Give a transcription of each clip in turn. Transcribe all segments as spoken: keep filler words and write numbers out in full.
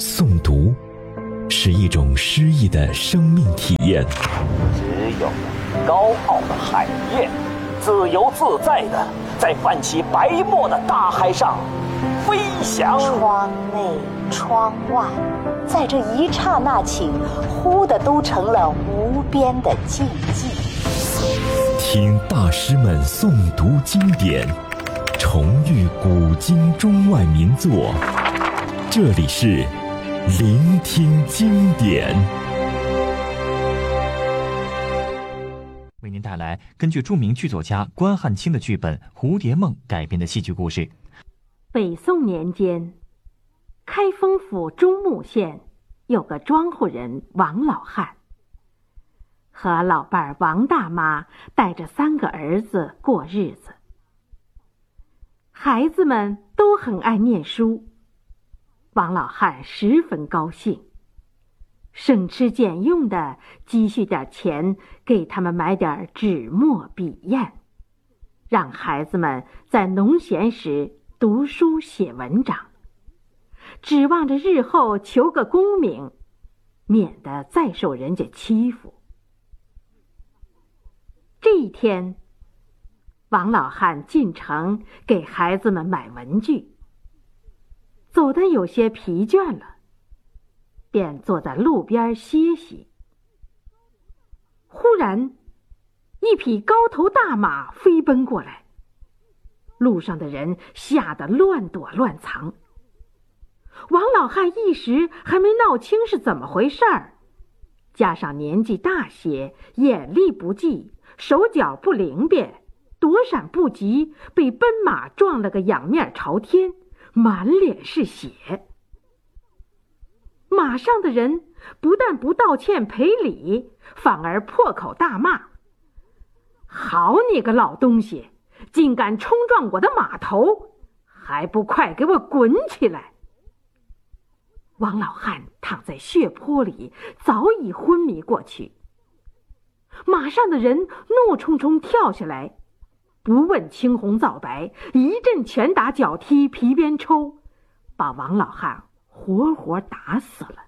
诵读是一种诗意的生命体验。 只有高傲的海燕，自由自在的在泛起白沫的大海上飞翔。 窗内窗外，在这一刹那间，忽的都成了无边的静寂。 听大师们诵读经典，重遇古今中外名作，这里是聆听经典。 为您带来根据著名剧作家关汉卿的剧本《蝴蝶梦》改编的戏剧故事。 北宋年间，开封府中牟县有个庄户人王老汉，和老伴儿王大妈带着三个儿子过日子。孩子们都很爱念书，王老汉十分高兴，省吃俭用的积蓄点钱，给他们买点纸墨笔砚，让孩子们在农闲时读书写文章，指望着日后求个功名，免得再受人家欺负。这一天，王老汉进城给孩子们买文具，走得有些疲倦了，便坐在路边歇息。忽然，一匹高头大马飞奔过来，路上的人吓得乱躲乱藏。王老汉一时还没闹清是怎么回事儿，加上年纪大些，眼力不济，手脚不灵便，躲闪不及，被奔马撞了个仰面朝天，满脸是血。马上的人不但不道歉赔礼，反而破口大骂：好你个老东西，竟敢冲撞我的马头，还不快给我滚起来！王老汉躺在血泊里，早已昏迷过去。马上的人怒冲冲跳下来，不问青红皂白，一阵拳打脚踢皮鞭抽，把王老汉活活打死了。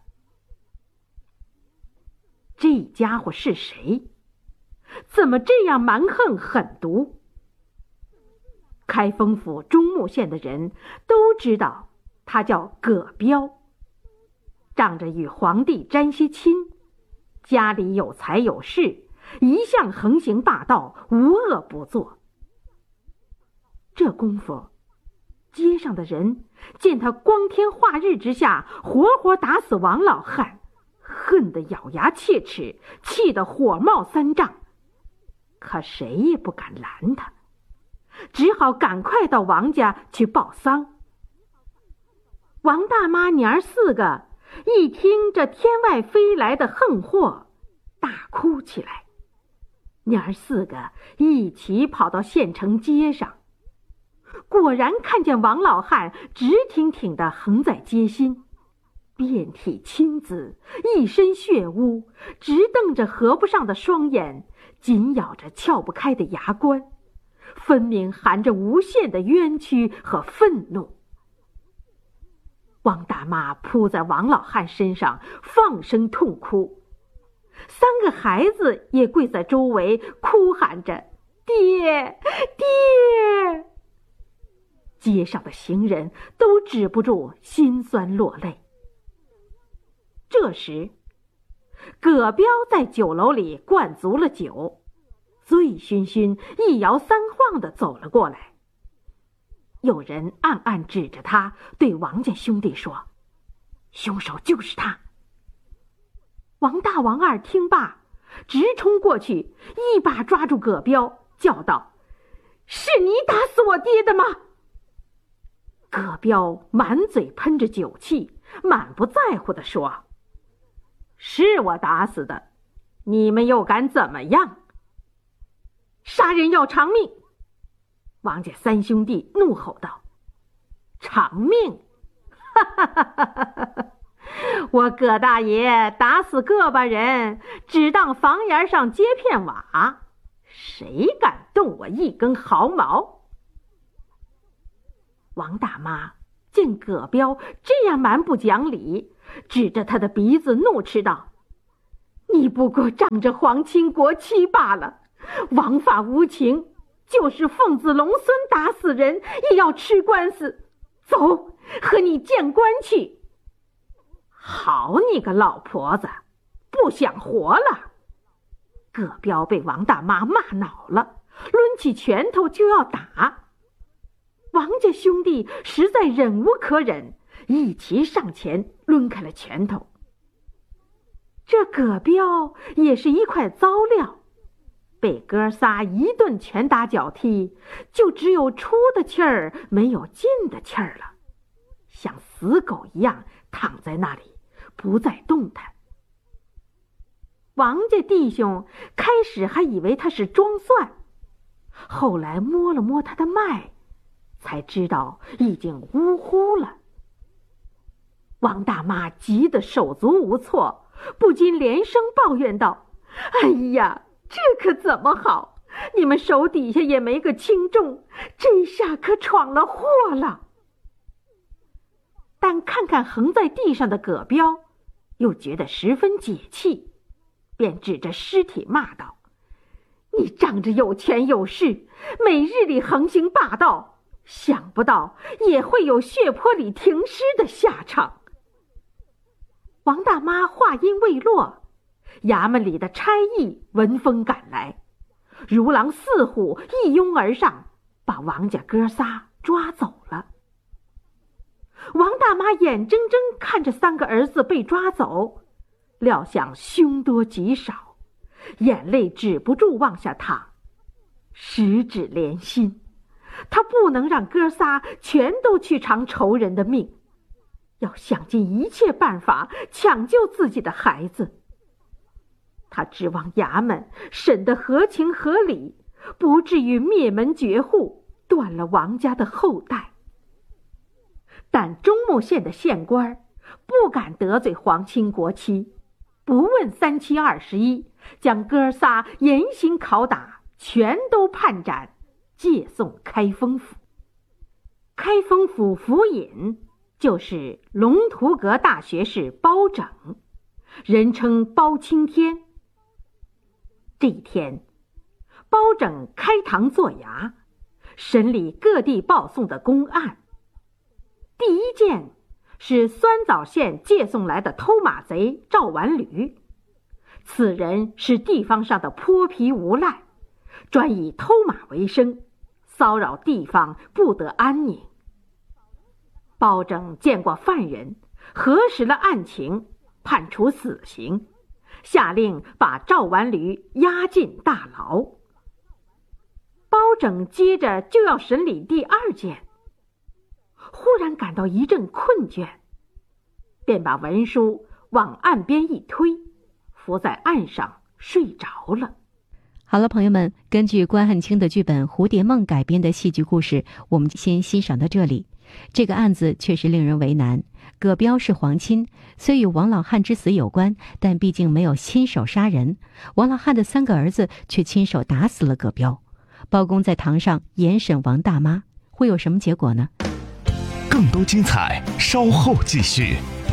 这家伙是谁？怎么这样蛮横狠毒？开封府中牟县的人都知道他叫葛彪，仗着与皇帝沾些亲，家里有财有势，一向横行霸道，无恶不作。这功夫，街上的人见他光天化日之下活活打死王老汉，恨得咬牙切齿，气得火冒三丈，可谁也不敢拦他，只好赶快到王家去报丧。王大妈娘儿四个一听这天外飞来的横祸，大哭起来。娘儿四个一起跑到县城街上，果然看见王老汉直挺挺地横在街心，遍体青紫，一身血污，直瞪着合不上的双眼，紧咬着撬不开的牙关，分明含着无限的冤屈和愤怒。王大妈扑在王老汉身上放声痛哭，三个孩子也跪在周围哭喊着：爹，爹！街上的行人都止不住心酸落泪。这时，葛彪在酒楼里灌足了酒，醉醺醺，一摇三晃地走了过来。有人暗暗指着他，对王家兄弟说：凶手就是他。王大王二听罢，直冲过去，一把抓住葛彪，叫道：是你打死我爹的吗？葛彪满嘴喷着酒气，满不在乎地说：是我打死的，你们又敢怎么样？杀人要偿命！王家三兄弟怒吼道：偿命！哈哈哈哈哈哈！我葛大爷打死个把人，只当房檐上接片瓦，谁敢动我一根毫毛？王大妈见葛彪这样蛮不讲理， 指着他的鼻子怒斥道：“你不过仗着皇亲国戚罢了，枉法无情，就是奉子龙孙打死人也要吃官司，走，和你见官去。”好你个老婆子，不想活了！葛彪被王大妈骂恼了，抡起拳头就要打。王家兄弟实在忍无可忍，一齐上前抡开了拳头。这葛彪也是一块糟料，被哥仨一顿拳打脚踢，就只有出的气儿没有进的气儿了，像死狗一样躺在那里不再动弹。王家弟兄开始还以为他是装蒜，后来摸了摸他的脉，才知道已经呜呼了。王大妈急得手足无措，不禁连声抱怨道：“哎呀，这可怎么好？你们手底下也没个轻重，这下可闯了祸了。”但看看横在地上的葛彪，又觉得十分解气，便指着尸体骂道：“你仗着有权有势，每日里横行霸道，想不到也会有血泊里停尸的下场。”王大妈话音未落，衙门里的差役闻风赶来，如狼似虎一拥而上，把王家哥仨抓走了。王大妈眼睁睁看着三个儿子被抓走，料想凶多吉少，眼泪止不住往下淌，十指连心，她不能让哥仨全都去偿仇人的命，要想尽一切办法抢救自己的孩子。他指望衙门审得合情合理，不至于灭门绝户，断了王家的后代。但中牟县的县官不敢得罪皇亲国戚，不问三七二十一，将哥仨严刑拷打，全都判斩，借送开封府。开封府府尹就是龙图阁大学士包拯，人称包青天。这一天，包拯开堂作衙，审理各地报送的公案。第一件是酸枣县借送来的偷马贼赵完驴，此人是地方上的泼皮无赖，专以偷马为生，骚扰地方不得安宁。包拯见过犯人，核实了案情，判处死刑，下令把赵完驴押进大牢。包拯接着就要审理第二件，忽然感到一阵困倦，便把文书往岸边一推，伏在岸上睡着了。 好了，朋友们，根据关汉卿的剧本《蝴蝶梦》改编的戏剧故事，我们先欣赏到这里。这个案子确实令人为难，葛彪是皇亲，虽与王老汉之死有关，但毕竟没有亲手杀人。王老汉的三个儿子却亲手打死了葛彪。包公在堂上严审王大妈，会有什么结果呢？ 更多精彩稍后继续。